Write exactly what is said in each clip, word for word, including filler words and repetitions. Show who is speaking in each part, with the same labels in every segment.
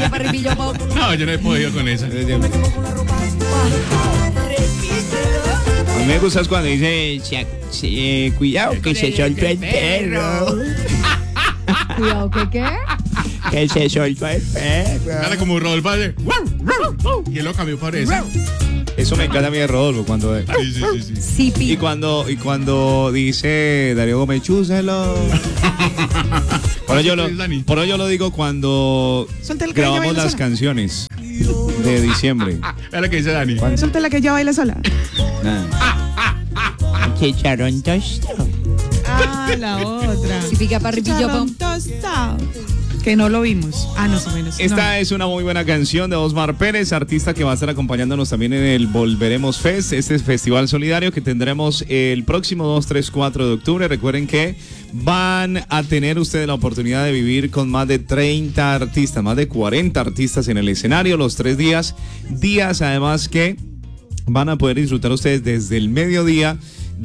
Speaker 1: No, yo no he podido con esa.
Speaker 2: A mí me gusta cuando dice, se, se, cuidado que se soltó el perro.
Speaker 3: Cuidado, ¿qué qué?
Speaker 2: Que se soltó el perro.
Speaker 1: Era como Rodolfo hace, y él lo cambió por eso.
Speaker 2: Eso me encanta a mí de Rodolfo cuando...
Speaker 1: Sí, sí, sí, sí.
Speaker 3: Sí, pi.
Speaker 2: Y cuando, y cuando dice Darío Gómez, chúselo. Por ello, lo, por ello lo digo cuando grabamos las canciones de diciembre.
Speaker 1: Es lo que dice Dani.
Speaker 4: Suelta la que ella baila sola.
Speaker 2: Chicharrón tostado.
Speaker 4: Ah, la otra.
Speaker 3: Si pica parripillo,
Speaker 4: Chicharrón tostado. Que no lo vimos. Ah, no, o menos.
Speaker 2: Esta
Speaker 4: no.
Speaker 2: es una muy buena canción de Osmar Pérez, artista que va a estar acompañándonos también en el Volveremos Fest, este festival solidario que tendremos el próximo dos, tres, cuatro de octubre. Recuerden que van a tener ustedes la oportunidad de vivir con más de treinta artistas, más de cuarenta artistas en el escenario los tres días. Días además que van a poder disfrutar ustedes desde el mediodía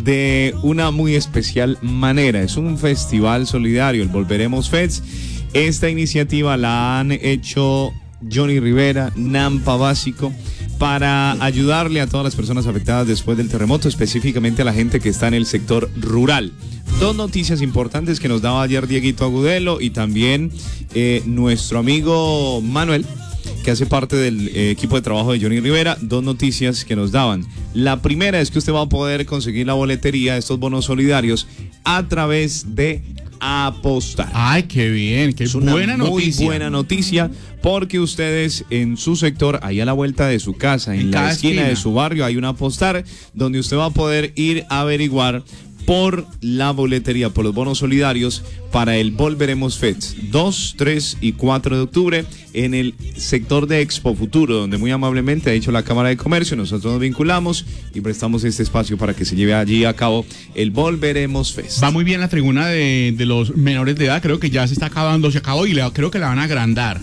Speaker 2: de una muy especial manera. Es un festival solidario, el Volveremos Fest. Esta iniciativa la han hecho Johnny Rivera, Nampa Básico, para ayudarle a todas las personas afectadas después del terremoto, específicamente a la gente que está en el sector rural. Dos noticias importantes que nos daba ayer Dieguito Agudelo y también eh, nuestro amigo Manuel, que hace parte del eh, equipo de trabajo de Johnny Rivera. Dos noticias que nos daban. La primera es que usted va a poder conseguir la boletería de estos bonos solidarios a través de Apostar.
Speaker 1: Ay, qué bien, qué
Speaker 2: es una
Speaker 1: buena
Speaker 2: muy
Speaker 1: noticia.
Speaker 2: buena noticia, porque ustedes en su sector, ahí a la vuelta de su casa, en, en la esquina, esquina de su barrio, hay un Apostar donde usted va a poder ir a averiguar por la boletería, por los bonos solidarios para el Volveremos Fest dos, tres y cuatro de octubre en el sector de Expo Futuro, donde muy amablemente ha dicho la Cámara de Comercio, nosotros nos vinculamos y prestamos este espacio para que se lleve allí a cabo el Volveremos Fest.
Speaker 1: Va muy bien la tribuna de, de los menores de edad, creo que ya se está acabando, se acabó y le, creo que la van a agrandar.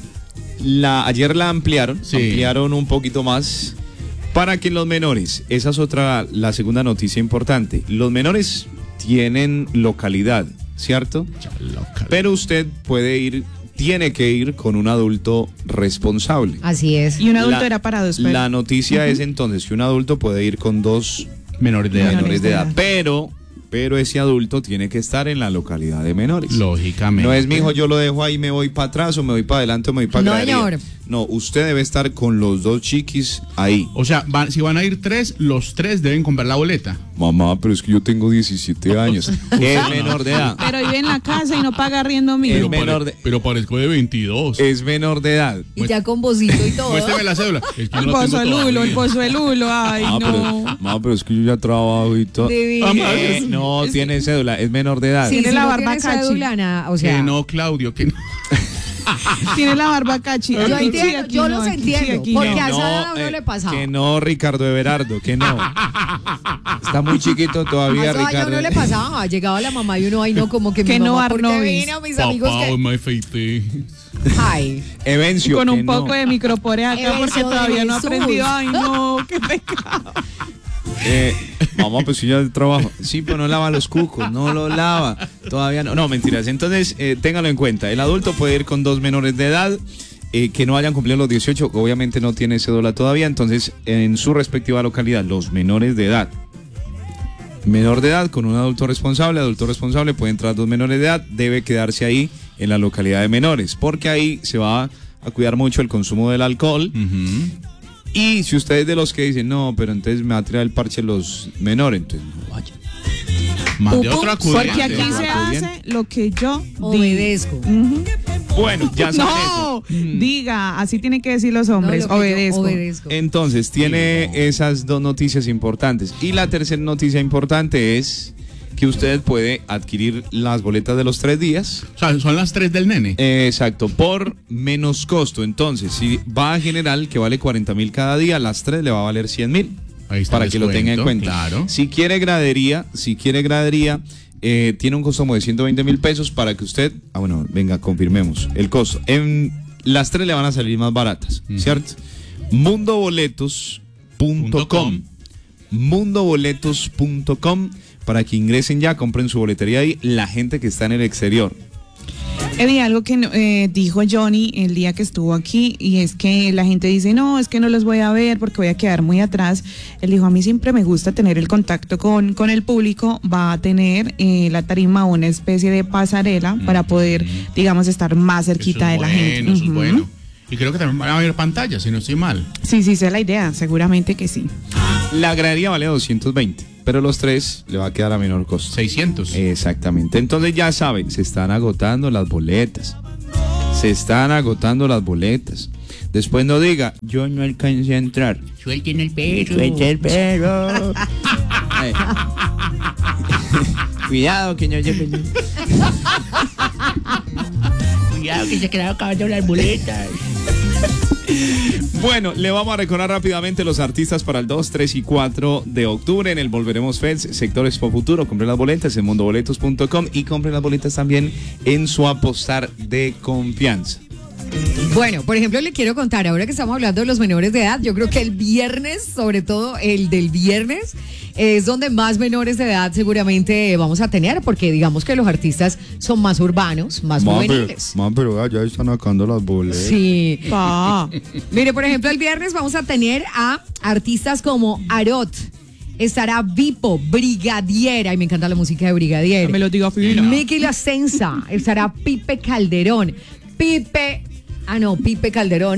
Speaker 2: La, ayer la ampliaron,
Speaker 1: sí.
Speaker 2: ampliaron un poquito más para que los menores, esa es otra, la segunda noticia importante, los menores tienen localidad, ¿cierto?
Speaker 1: Local.
Speaker 2: Pero usted puede ir, tiene que ir con un adulto responsable.
Speaker 3: Así es.
Speaker 4: Y un adulto
Speaker 2: la,
Speaker 4: era para dos. Pero...
Speaker 2: La noticia uh-huh. es entonces que un adulto puede ir con dos
Speaker 1: menores de edad,
Speaker 2: menores de edad, pero... pero ese adulto tiene que estar en la localidad de menores.
Speaker 1: Lógicamente.
Speaker 2: No es, mijo, yo lo dejo ahí, me voy para atrás o me voy para adelante o me voy para
Speaker 3: no,
Speaker 2: gradería.
Speaker 3: Señor.
Speaker 2: No, usted debe estar con los dos chiquis ahí.
Speaker 1: O sea, van, si van a ir tres, los tres deben comprar la boleta.
Speaker 2: Mamá, pero es que yo tengo diecisiete años. Es menor de edad.
Speaker 4: Pero vive en la casa y no paga arriendo mío.
Speaker 2: Es menor de...
Speaker 1: Pero parezco de veintidós.
Speaker 2: Es menor de edad.
Speaker 3: Y ya con bocito y todo.
Speaker 1: Muéstrame la cédula. Es que
Speaker 4: el pozuelulo, el pozuelulo, ay,
Speaker 2: ah,
Speaker 4: no.
Speaker 2: Pero, mamá, pero es que yo ya trabajo y todo. Eh, no
Speaker 4: es
Speaker 2: tiene cédula, es menor de edad.
Speaker 3: Sí,
Speaker 4: tiene
Speaker 3: si
Speaker 4: la
Speaker 3: no
Speaker 4: barba
Speaker 3: tiene cédula, o sea.
Speaker 1: Que no, Claudio, que no.
Speaker 4: Tiene la barba cachi.
Speaker 3: Yo
Speaker 4: Aquí,
Speaker 3: entiendo,
Speaker 4: aquí
Speaker 3: yo
Speaker 4: no,
Speaker 3: los
Speaker 4: aquí,
Speaker 3: entiendo,
Speaker 4: aquí
Speaker 3: porque
Speaker 4: no.
Speaker 3: a esa edad
Speaker 2: No,
Speaker 3: a uno
Speaker 2: eh,
Speaker 3: le pasaba.
Speaker 2: que no, Ricardo Everardo, que no. Está muy chiquito todavía,
Speaker 3: a esa edad ya a
Speaker 2: Ricardo.
Speaker 3: uno le pasaba, llegaba la mamá y uno ahí no como que,
Speaker 4: Que
Speaker 3: mi
Speaker 4: no,
Speaker 3: mamá, ¿por qué
Speaker 4: Arnovis?
Speaker 3: vino mis
Speaker 1: Papá,
Speaker 3: amigos
Speaker 1: hoy
Speaker 3: que...
Speaker 1: me afeité.
Speaker 3: Ay,
Speaker 2: Evencio,
Speaker 4: Con
Speaker 2: que
Speaker 4: un poco
Speaker 2: no.
Speaker 4: de microporea acá
Speaker 3: Eso
Speaker 4: porque
Speaker 3: de
Speaker 4: todavía no ha
Speaker 3: Jesús.
Speaker 4: aprendido. Ay, no, qué pecado.
Speaker 2: Eh, mamá, pues si ya el trabajo. Sí, pero no lava los cucos, no lo lava. Todavía no. No, mentiras. Entonces, eh, téngalo en cuenta. El adulto puede ir con dos menores de edad. Eh, que no hayan cumplido los dieciocho, obviamente no tiene cédula todavía, entonces en su respectiva localidad, los menores de edad. Menor de edad con un adulto responsable, adulto responsable puede entrar dos menores de edad, debe quedarse ahí en la localidad de menores, porque ahí se va a cuidar mucho el consumo del alcohol.
Speaker 1: Uh-huh.
Speaker 2: Y si ustedes de los que dicen, no, pero entonces me va a tirar el parche los menores, entonces no vayan.
Speaker 1: Más de otro acudiente.
Speaker 4: Porque aquí
Speaker 2: Acudiente.
Speaker 4: se hace lo que yo digo.
Speaker 3: obedezco.
Speaker 4: Ujú.
Speaker 2: Bueno, ya saben
Speaker 4: No,
Speaker 2: eso. Mm.
Speaker 4: diga, así tienen que decir los hombres,
Speaker 3: No, lo que yo
Speaker 4: obedezco.
Speaker 3: obedezco.
Speaker 2: Entonces, tiene esas dos noticias importantes. Y la tercera noticia importante es que usted puede adquirir las boletas de los tres días.
Speaker 1: O sea, son las tres del nene.
Speaker 2: Eh, exacto, por menos costo. Entonces, si va a general, que vale cuarenta mil cada día, las tres le va a valer cien mil.
Speaker 1: Ahí está
Speaker 2: Para
Speaker 1: el
Speaker 2: que lo tenga en
Speaker 1: descuento,
Speaker 2: cuenta.
Speaker 1: claro.
Speaker 2: Si quiere gradería, si quiere gradería, eh, tiene un costo como de ciento veinte mil pesos para que usted, ah bueno, venga, confirmemos el costo. En las tres le van a salir más baratas,
Speaker 1: Uh-huh.
Speaker 2: ¿cierto? mundoboletos punto com mundoboletos punto com para que ingresen ya, compren su boletería ahí, la gente que está en el exterior.
Speaker 4: Eddie, algo que eh, dijo Johnny el día que estuvo aquí, y es que la gente dice, no, es que no los voy a ver porque voy a quedar muy atrás. Él dijo, a mí siempre me gusta tener el contacto con, con el público. Va a tener eh, la tarima una especie de pasarela para poder, digamos, estar más cerquita de la
Speaker 1: bueno,
Speaker 4: gente.
Speaker 1: Eso es
Speaker 4: Ujú.
Speaker 1: bueno. Y creo que también van a haber pantallas, si no estoy mal.
Speaker 4: Sí, sí, esa es la idea, seguramente que sí.
Speaker 2: La gradería vale doscientos veinte, pero los tres le va a quedar a menor costo.
Speaker 1: seiscientos.
Speaker 2: Exactamente. Entonces ya saben, se están agotando las boletas. Se están agotando las boletas. Después no diga, yo no alcancé a entrar.
Speaker 1: Suelten el perro.
Speaker 2: Suelte el perro. Ay. Cuidado que no lleve.
Speaker 1: Cuidado que se quedaron acabando las boletas.
Speaker 2: Bueno, le vamos a recordar rápidamente los artistas para el dos, tres y cuatro de octubre en el Volveremos Fest, sector Expo Futuro. Compre las boletas en mondoboletos punto com y compre las boletas también en su apostar de confianza.
Speaker 3: Bueno, por ejemplo, le quiero contar, ahora que estamos hablando de los menores de edad, yo creo que el viernes, sobre todo el del viernes, es donde más menores de edad seguramente vamos a tener, porque digamos que los artistas son más urbanos, más juveniles.
Speaker 2: Man, pero ya están sacando las boletas.
Speaker 3: Sí.
Speaker 4: Pa.
Speaker 3: Mire, por ejemplo, el viernes vamos a tener a artistas como Arot. Estará Vipo, Brigadier, ay, me encanta la música de Brigadier.
Speaker 4: Me lo digo fina.
Speaker 3: Miki La Senza, estará Pipe Calderón, Pipe, ah no, Pipe Calderón.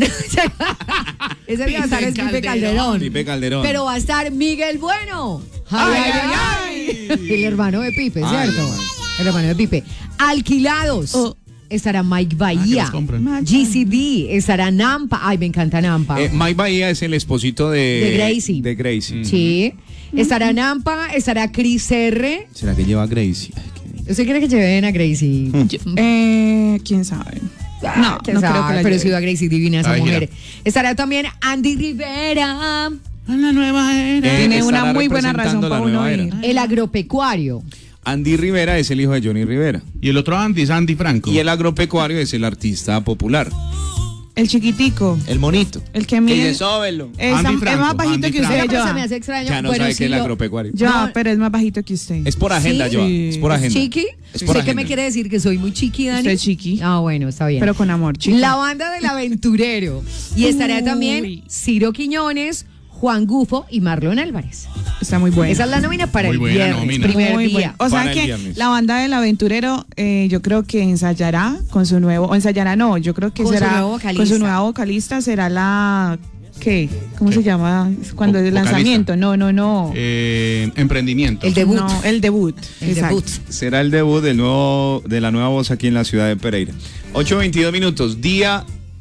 Speaker 3: Ese que va a estar es Pipe Calderón.
Speaker 2: Pipe Calderón.
Speaker 3: Pero va a estar Miguel Bueno. Ay, ay, ay, ay. El hermano de Pipe,
Speaker 2: Ay,
Speaker 3: ¿cierto?
Speaker 2: ay.
Speaker 3: El hermano de Pipe. Alquilados.
Speaker 4: Oh.
Speaker 3: Estará Mike
Speaker 1: Ah, que
Speaker 3: Bahía.
Speaker 1: los compran.
Speaker 3: G C D, estará Nampa. Ay, me encanta Nampa.
Speaker 2: Eh, Mike Bahía es el esposito de,
Speaker 3: De Gracie.
Speaker 2: De Gracie.
Speaker 3: Sí. Estará Nampa, estará Chris R.
Speaker 2: ¿Será que lleva Gracie? Ay, qué-
Speaker 3: ¿Usted quiere que lleven a Gracie?
Speaker 4: Eh, ¿quién sabe?
Speaker 3: Ah,
Speaker 4: No,
Speaker 3: quién
Speaker 4: no
Speaker 3: sabe,
Speaker 4: creo que la
Speaker 3: pero
Speaker 4: lleve.
Speaker 3: sí va Gracie, divina esa
Speaker 1: Ay,
Speaker 3: mujer.
Speaker 1: mira.
Speaker 3: Estará también Andy Rivera,
Speaker 1: A la nueva era.
Speaker 2: Eh,
Speaker 4: Tiene
Speaker 2: estará
Speaker 4: una muy buena razón
Speaker 2: representando la
Speaker 4: para uno
Speaker 2: nueva era.
Speaker 4: ir.
Speaker 3: el agropecuario.
Speaker 2: Andy Rivera es el hijo de Johnny Rivera.
Speaker 1: Y el otro Andy es Andy Franco.
Speaker 2: Y el agropecuario es el artista popular.
Speaker 4: El chiquitico,
Speaker 2: El monito.
Speaker 4: el que mide.
Speaker 2: sóbelo.
Speaker 4: Es,
Speaker 1: Andy
Speaker 4: es
Speaker 1: Franco,
Speaker 4: más bajito
Speaker 1: Andy
Speaker 4: que
Speaker 1: Franco.
Speaker 4: usted,
Speaker 3: Pero se me
Speaker 4: yo.
Speaker 3: hace extraño.
Speaker 2: Ya no
Speaker 3: bueno,
Speaker 2: sabe
Speaker 3: sí
Speaker 2: qué es el
Speaker 3: lo-
Speaker 2: agropecuario.
Speaker 4: Ya,
Speaker 3: No.
Speaker 4: pero es más bajito que usted.
Speaker 2: Es por agenda,
Speaker 3: ¿Sí?
Speaker 2: Joa. Es por agenda.
Speaker 3: ¿Chiqui?
Speaker 2: Es por
Speaker 3: ¿Usted qué
Speaker 2: agenda.
Speaker 3: me quiere decir? ¿Que soy muy chiqui, Dani?
Speaker 4: Usted es chiqui.
Speaker 3: Ah, bueno, está bien.
Speaker 4: Pero con amor, chiqui.
Speaker 3: La banda del aventurero. Y estará
Speaker 4: Uy.
Speaker 3: también Ciro Quiñones, Juan Gufo y Marlon Álvarez.
Speaker 4: Está muy bueno.
Speaker 3: Esa es la nómina para
Speaker 1: Muy
Speaker 3: el
Speaker 1: buena
Speaker 3: viernes,
Speaker 1: nómina.
Speaker 3: primer
Speaker 4: Muy
Speaker 3: día.
Speaker 4: bueno. O sea
Speaker 2: Para el
Speaker 4: que
Speaker 2: viernes.
Speaker 4: la banda del aventurero, eh, yo creo que ensayará con su nuevo, o ensayará no, yo creo que
Speaker 3: Con su
Speaker 4: será
Speaker 3: nuevo vocalista.
Speaker 4: con su nueva vocalista será la ¿qué? ¿Cómo se llama? Cuando
Speaker 1: Vo-
Speaker 4: es el
Speaker 1: vocalista.
Speaker 4: lanzamiento. No, no, no.
Speaker 1: Eh, emprendimiento.
Speaker 3: El debut.
Speaker 4: No, el debut.
Speaker 3: El
Speaker 4: Exacto.
Speaker 3: debut.
Speaker 2: Será el debut del nuevo, de la nueva voz aquí en la ciudad de Pereira. ocho veintidós minutos, día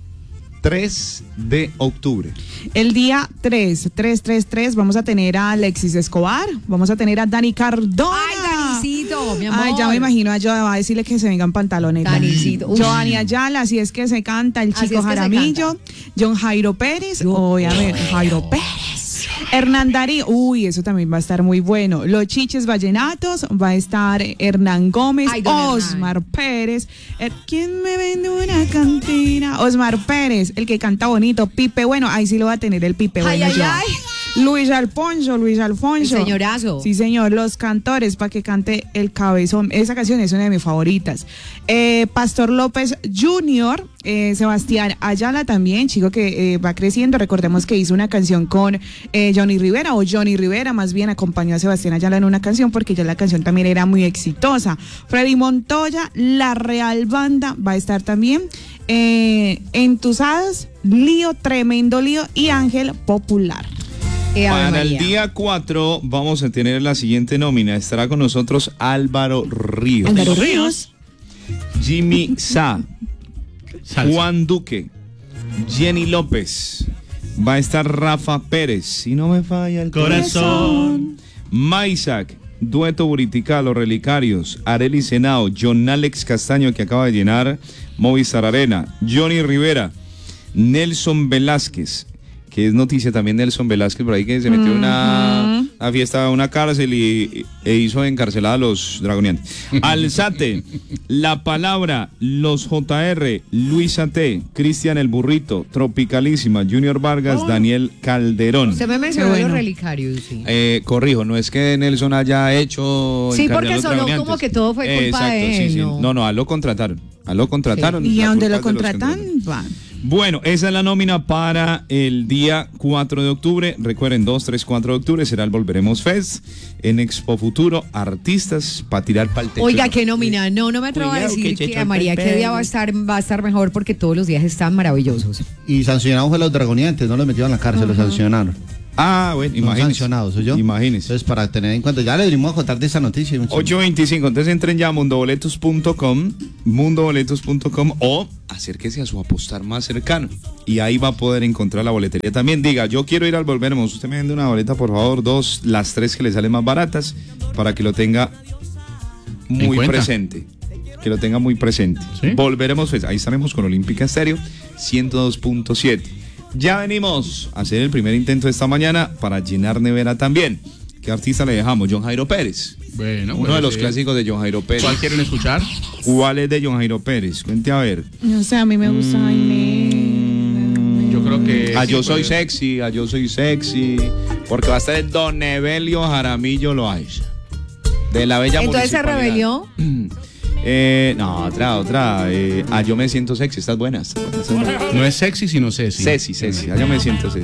Speaker 2: tres de octubre.
Speaker 4: El día tres, tres, tres, tres, vamos a tener a Alexis Escobar, vamos a tener a Dani Cardona.
Speaker 3: Ay, Danicito, mi amor.
Speaker 4: Ay, ya me imagino a Joa, va a decirle que se vengan pantalones.
Speaker 3: Danicito. Uy.
Speaker 4: Joanny Ayala, así es que se canta, el
Speaker 3: Así
Speaker 4: chico
Speaker 3: es que se
Speaker 4: Jaramillo, John Jairo Pérez, obviamente, Jairo Pérez. Hernán Darío, uy, eso también va a estar muy bueno. Los Chiches Vallenatos, va a estar Hernán Gómez,
Speaker 3: Ay, don
Speaker 4: Osmar Pérez. Er- ¿Quién me vende una cantina? Osmar Pérez, el que canta bonito. Pipe, bueno, ahí sí lo va a tener el Pipe,
Speaker 3: Ay,
Speaker 4: bueno.
Speaker 3: ay,
Speaker 4: yo.
Speaker 3: ay.
Speaker 4: Luis Alfonso, Luis Alfonso.
Speaker 3: El señorazo.
Speaker 4: Sí, señor, los cantores para que cante El Cabezón. Esa canción es una de mis favoritas. Eh, Pastor López junior, eh, Sebastián Ayala también, chico que eh, va creciendo. Recordemos que hizo una canción con eh, Johnny Rivera, o Johnny Rivera más bien acompañó a Sebastián Ayala en una canción porque ya la canción también era muy exitosa. Freddy Montoya, La Real Banda va a estar también. Eh, Entusadas, Lío, Tremendo Lío y Ángel Popular.
Speaker 3: Eh, Ave
Speaker 2: Para el
Speaker 3: María.
Speaker 2: día cuatro vamos a tener la siguiente nómina. Estará con nosotros Álvaro Ríos,
Speaker 4: Álvaro Ríos.
Speaker 2: Jimmy Sa,
Speaker 1: Salsa.
Speaker 2: Juan Duque, Jenny López. Va a estar Rafa Pérez, si no me falla el
Speaker 1: Corazón.
Speaker 2: Maisac, Dueto Buritica, Los Relicarios, Arely Senao, John Alex Castaño, que acaba de llenar Movistar Arena, Johnny Rivera, Nelson Velázquez, que es noticia también Nelson Velázquez, por ahí que se metió una, la fiesta de una cárcel y, e hizo encarcelar a los dragoniantes. Alzate, La Palabra, Los J R, Luisa T, Cristian el Burrito, Tropicalísima, Junior Vargas,
Speaker 3: Oh.
Speaker 2: Daniel Calderón.
Speaker 3: Usted me mencionó
Speaker 4: Qué bueno.
Speaker 3: los relicarios, sí.
Speaker 2: Eh, corrijo, no es que Nelson haya hecho...
Speaker 3: Sí,
Speaker 2: encarcelar
Speaker 3: porque
Speaker 2: a los
Speaker 3: sonó
Speaker 2: dragoniantes.
Speaker 3: como que todo fue culpa
Speaker 2: Exacto,
Speaker 3: de
Speaker 2: sí,
Speaker 3: él,
Speaker 2: sí.
Speaker 3: ¿no?
Speaker 2: No, no, a lo contrataron. A lo contrataron.
Speaker 4: Y
Speaker 2: La
Speaker 4: a donde
Speaker 2: culpa
Speaker 4: lo
Speaker 2: es de los
Speaker 4: contratan,
Speaker 2: contrataron.
Speaker 4: van.
Speaker 2: Bueno, esa es la nómina para el día cuatro de octubre. Recuerden, dos, tres, cuatro de octubre será el Volveremos Fest en Expo Futuro. Artistas para tirar para el techo.
Speaker 3: Oiga, qué nómina. No, no me atrevo a
Speaker 2: Cuidado,
Speaker 3: decir
Speaker 2: que
Speaker 3: que,
Speaker 2: Checho
Speaker 3: a María
Speaker 2: está
Speaker 3: qué día va a estar va a estar mejor porque todos los días están maravillosos.
Speaker 5: Y sancionados fue a los dragoniantes, no los metieron a la cárcel, los sancionaron.
Speaker 2: Ah, bueno,
Speaker 5: No
Speaker 2: imagínense.
Speaker 5: sancionados, ¿oyó?
Speaker 2: Imagínense.
Speaker 5: Entonces, para tener en cuenta, ya le dimos a contar de esa noticia. muchachos.
Speaker 2: ocho veinticinco, entonces entren ya a mundoboletos punto com, mundoboletos punto com o acérquese a su apostar más cercano y ahí va a poder encontrar la boletería también. Diga, yo quiero ir al Volveremos, usted me vende una boleta, por favor, dos, las tres que le salen más baratas para que lo tenga
Speaker 1: En
Speaker 2: muy
Speaker 1: cuenta.
Speaker 2: presente. Que lo tenga muy presente.
Speaker 1: ¿Sí?
Speaker 2: Volveremos, pues, ahí estaremos con Olímpica Estéreo ciento dos punto siete. Ya venimos a hacer el primer intento de esta mañana para llenar nevera también. ¿Qué artista le dejamos? John Jairo Pérez.
Speaker 1: Bueno,
Speaker 2: Uno
Speaker 1: puede
Speaker 2: de los
Speaker 1: ser.
Speaker 2: clásicos de John Jairo Pérez.
Speaker 1: ¿Cuál quieren escuchar?
Speaker 2: ¿Cuál es de John Jairo Pérez? Cuente a ver.
Speaker 4: No sé, a mí me gusta Jaime.
Speaker 1: Yo creo que...
Speaker 2: A
Speaker 1: sí,
Speaker 2: Yo Soy
Speaker 1: puede-
Speaker 2: Sexy, a Yo Soy Sexy. Porque va a estar el Don Evelio Jaramillo Loaiza. De la bella
Speaker 3: Entonces se
Speaker 2: municipalidad.
Speaker 3: rebelió.
Speaker 2: Eh, no, otra, otra. Eh, a Yo Me Siento Sexy, estás buena. Estás buena, estás buena.
Speaker 1: No es sexy, sino Ceci.
Speaker 2: Ceci, Ceci, a Yo Me Siento Sexy.